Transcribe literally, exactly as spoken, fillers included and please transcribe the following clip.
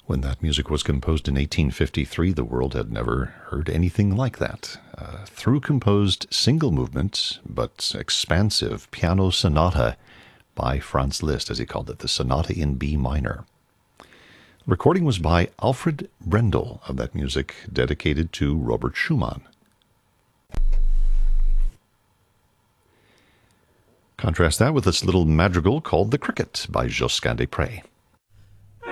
When that music was composed in eighteen fifty-three, the world had never heard anything like that. Uh, through composed single movement, but expansive piano sonata by Franz Liszt, as he called it, the Sonata in B minor. The recording was by Alfred Brendel of that music, dedicated to Robert Schumann. Contrast that with this little madrigal called The Cricket by Josquin des Prez.